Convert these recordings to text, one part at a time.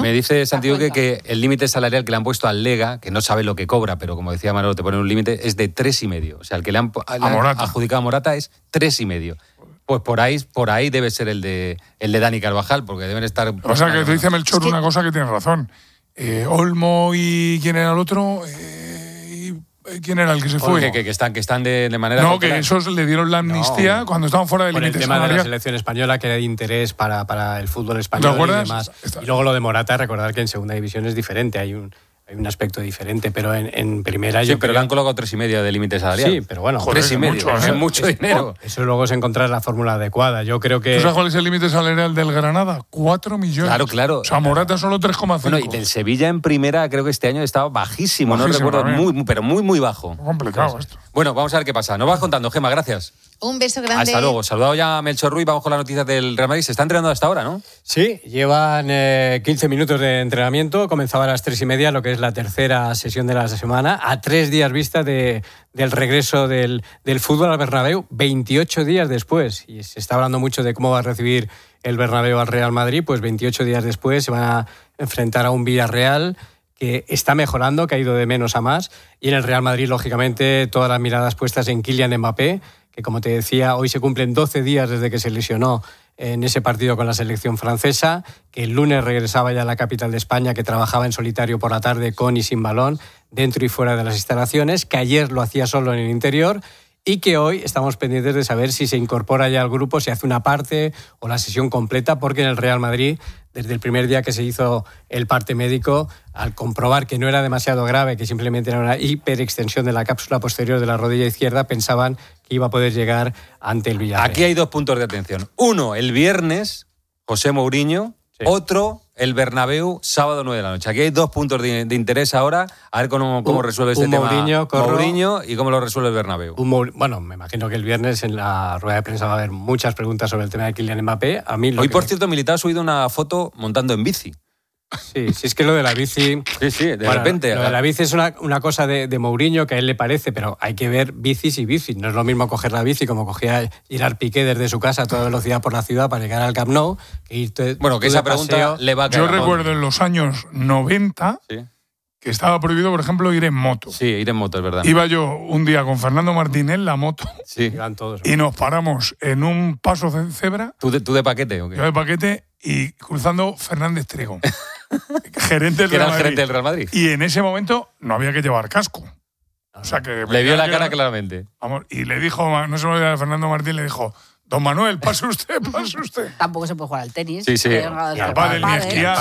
Me dice Santiago que el límite salarial que le han puesto al Lega, que no sabe lo que cobra, pero como decía Manolo, te ponen un límite, es de 3,5. O sea, el que le han adjudicado a Morata es 3,5. Pues por ahí debe ser el de Dani Carvajal, porque deben estar... O sea, que te dice Melchor una cosa que tiene razón. Olmo y ¿quién era el otro? ¿Quién era el que se fue? Que están de manera... No, que esos le dieron la amnistía cuando estaban fuera del límite salarial. El tema de la selección española, que era de interés para el fútbol español y demás. Y luego lo de Morata, recordar que en segunda división es diferente, hay un aspecto diferente, pero en primera... Sí, pero le han colocado 3,5 de límite salarial. Sí, pero bueno... 3,5, es mucho dinero. Eso luego es encontrar la fórmula adecuada. Yo creo que... ¿Tú sabes cuál es el límite salarial del Granada? 4 millones. Claro. O sea, Morata solo 3,5. Bueno, y del Sevilla en primera creo que este año estaba bajísimo, no recuerdo, pero muy bajo. Complicado esto. Bueno, vamos a ver qué pasa. Nos vas contando, Gemma, gracias. Un beso grande. Hasta luego. Saludado ya a Melchor Ruiz, vamos con las noticias del Real Madrid. Se está entrenando hasta ahora, ¿no? Sí, llevan 15 minutos de entrenamiento. Comenzaba a las 3:30, lo que es la tercera sesión de la semana, a 3 días vista del regreso del fútbol al Bernabéu, 28 días después. Y se está hablando mucho de cómo va a recibir el Bernabéu al Real Madrid, pues 28 días después se van a enfrentar a un Villarreal que está mejorando, que ha ido de menos a más, y en el Real Madrid, lógicamente, todas las miradas puestas en Kylian Mbappé, que como te decía, hoy se cumplen 12 días desde que se lesionó en ese partido con la selección francesa, que el lunes regresaba ya a la capital de España, que trabajaba en solitario por la tarde con y sin balón, dentro y fuera de las instalaciones, que ayer lo hacía solo en el interior, y que hoy estamos pendientes de saber si se incorpora ya al grupo, si hace una parte o la sesión completa, porque en el Real Madrid, desde el primer día que se hizo el parte médico, al comprobar que no era demasiado grave, que simplemente era una hiperextensión de la cápsula posterior de la rodilla izquierda, pensaban que iba a poder llegar ante el Villarreal. Aquí hay 2 puntos de atención. Uno, el viernes, José Mourinho. Sí. Otro, el Bernabéu, sábado 9 de la noche. Aquí hay 2 puntos de interés ahora, a ver cómo resuelve este tema Mourinho y cómo lo resuelve el Bernabéu. Bueno, me imagino que el viernes en la rueda de prensa va a haber muchas preguntas sobre el tema de Kylian Mbappé. Hoy, por cierto, Militao ha subido una foto montando en bici. Sí, es que lo de la bici... Sí, de repente... Lo de la bici es una cosa de Mourinho que a él le parece, pero hay que ver bicis y bicis. No es lo mismo coger la bici como cogía Gerard Piqué desde su casa a toda velocidad por la ciudad para llegar al Camp Nou. Que esa pregunta le va a caer. Yo recuerdo en los años 90 que estaba prohibido, por ejemplo, ir en moto. Sí, ir en moto, es verdad. Iba yo un día con Fernando Martín en la moto iban todos, y nos paramos en un paso de cebra. ¿Tú de paquete o qué? Yo de paquete y cruzando Fernández Trigo. gerente del Real Madrid. Y en ese momento no había que llevar casco. O sea que le vio la cara claramente. Vamos, y le dijo, no se me olvida, Fernando Martín le dijo: Don Manuel, pase usted. Tampoco se puede jugar al tenis. Sí. Ni al pádel, ni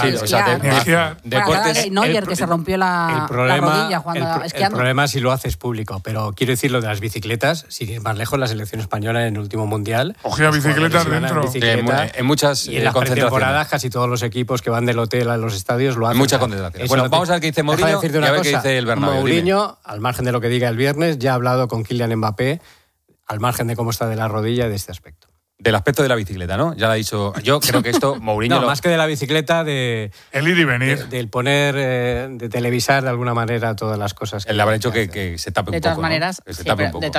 esquiar. Deportes. Neuer, que se rompió la rodilla jugando esquiando. El problema es si lo haces público, pero quiero decir lo de las bicicletas, si más lejos, la selección española en el último mundial... Cogía bicicletas dentro. En muchas y en las pretemporadas casi todos los equipos que van del hotel a los estadios lo hacen. Mucha concentración. Bueno, vamos a ver qué dice Mourinho y a ver qué dice el Bernabéu. Mourinho, al margen de lo que diga el viernes, ya ha hablado con Kylian Mbappé, al margen de cómo está de la rodilla y de este aspecto. Del aspecto de la bicicleta, ¿no? Ya lo ha dicho. Yo creo que esto Mourinho... más que de la bicicleta, el ir y venir. Del poner, de televisar de alguna manera todas las cosas. Él le habrá hecho que se tape un poco. De todas maneras, ¿no? Que se tape un poco.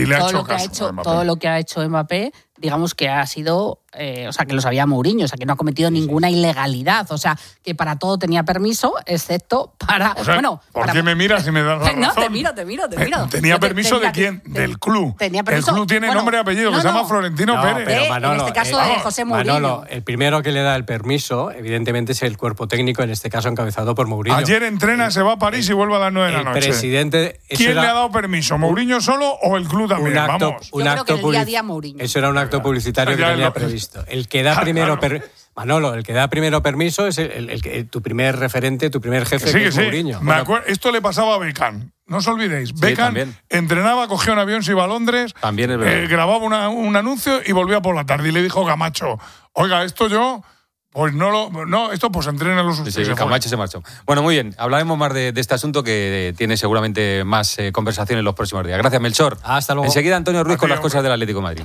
Todo lo que ha hecho Mbappé, digamos que ha sido... que lo sabía Mourinho, no ha cometido ninguna ilegalidad. O sea, que para todo tenía permiso, excepto para... ¿por qué me miras y me das la razón? No, te miro. ¿Tenía permiso de quién? Del club. Tenía permiso, el club tiene nombre y apellido, que se llama Florentino Pérez. Pero Manolo, en este caso de José Mourinho. Manolo, el primero que le da el permiso, evidentemente, es el cuerpo técnico, en este caso encabezado por Mourinho. Ayer entrena, se va a París y vuelve a las 9 de la noche. Presidente, ¿Quién le ha dado permiso? ¿Mourinho solo o el club también? Yo creo que el día a día Mourinho. Eso era un acto publicitario que tenía previsto. El que da primero Manolo, el que da primero permiso es tu primer referente, tu primer jefe, que es Mourinho. Esto le pasaba a Beckham. No os olvidéis. Beckham entrenaba, cogía un avión, se iba a Londres, grababa un anuncio y volvía por la tarde. Y le dijo Camacho: oiga, esto yo... Pues esto pues entrénenlo ustedes. Sí, Camacho se marchó. Bueno, muy bien. Hablaremos más de este asunto que tiene seguramente más conversación en los próximos días. Gracias, Melchor. Hasta luego. Enseguida Antonio Ruiz con las cosas del Atlético de Madrid.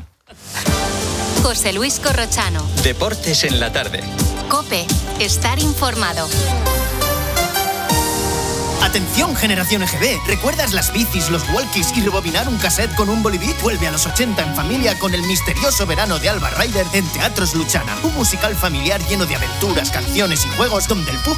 José Luis Corrochano. Deportes en la tarde. COPE. Estar informado. Atención, generación EGB. ¿Recuerdas las bicis, los walkies y rebobinar un cassette con un Bolivit? Vuelve a los 80 en familia con el misterioso verano de Alba Ryder en Teatros Luchana. Un musical familiar lleno de aventuras, canciones y juegos donde el público